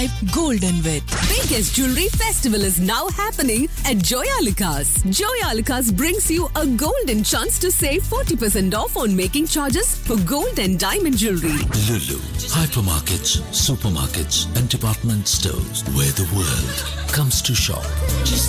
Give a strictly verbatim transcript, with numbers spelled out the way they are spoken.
Golden with. Biggest jewelry festival is now happening at Joyalukas. Joyalukas brings you a golden chance to save forty percent off on making charges for gold and diamond jewelry. Lulu, hypermarkets, supermarkets, and department stores where the world comes to shop.